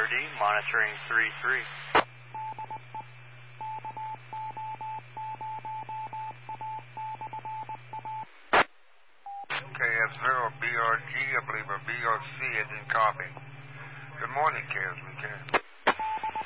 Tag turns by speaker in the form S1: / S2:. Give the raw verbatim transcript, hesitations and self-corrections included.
S1: D, monitoring three three.
S2: K F zero B R G, I believe a B R C, I didn't copy. Good morning, K S V K.